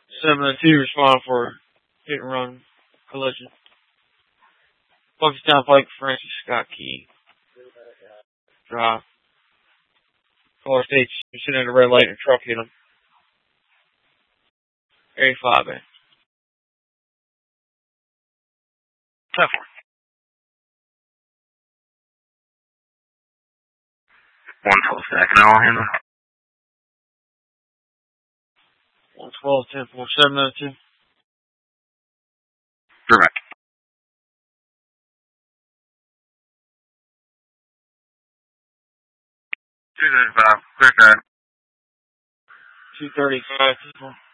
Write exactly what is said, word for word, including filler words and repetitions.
seven oh two respond for hit and run collision. Buckstown Pike, Francis Scott Key. Drive. Caller states you're sitting at a red light and a truck hit him. Area five A. ten four. one twelve second, I'll handle. one twelve, ten four, seven oh two. Direct. two thirty-five, clear cut. two thirty-five,